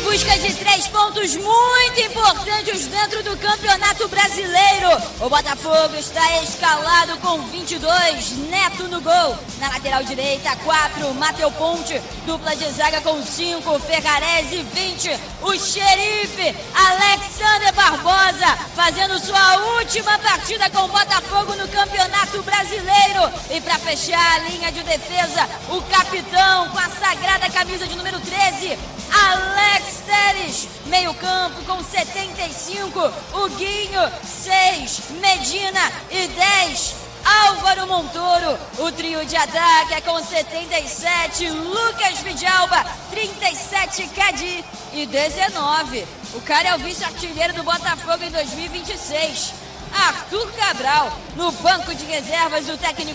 busca de 3 pontos muito importantes dentro do Campeonato Brasileiro. O Botafogo está escalado com 22, Neto no gol. Na lateral direita, 4, Matheus Ponte. Dupla de zaga com 5, Ferrarese, 20. O xerife, Alexander Barbosa, fazendo sua última partida com o Botafogo no Campeonato Brasileiro. E para fechar a linha de defesa, o capitão com a sagrada camisa de número 13, Alex Telles. Meio campo com 75, o Guinho, 6, Medina e 10, Álvaro Montoro. O trio de ataque é com 77, Lucas Vidalba, 37, Cadi e 19. O cara é o vice-artilheiro do Botafogo em 2026. Arthur Cabral. No banco de reservas, o técnico